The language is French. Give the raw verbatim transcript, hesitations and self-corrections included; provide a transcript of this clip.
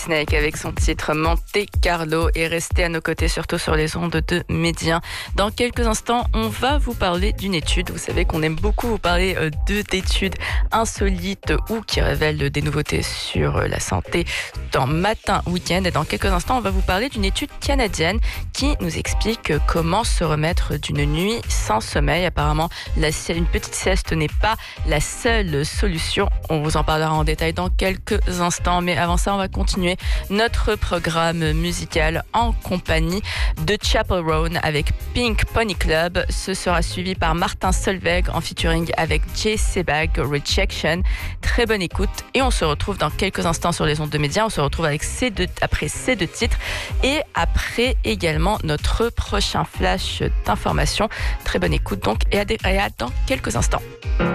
Snake avec son titre Monte Carlo est resté à nos côtés, surtout sur les ondes de Média. Dans quelques instants, on va vous parler d'une étude. Vous savez qu'on aime beaucoup vous parler d'études insolites ou qui révèlent des nouveautés sur la santé dans Matin Week-end. Et dans quelques instants, on va vous parler d'une étude canadienne qui nous explique comment se remettre d'une nuit sans sommeil. Apparemment, la, une petite sieste n'est pas la seule solution. On vous en parlera en détail dans quelques instants. Mais avant ça, on va continuer notre programme musical en compagnie de Chapel Roan avec Pink Pony Club. Ce sera suivi par Martin Solveig en featuring avec Jay Sebag, Rejection. Très bonne écoute et on se retrouve dans quelques instants sur les ondes de Média. On se retrouve avec ces deux, après ces deux titres et après également notre prochain flash d'information. Très bonne écoute donc et à, et à dans quelques instants.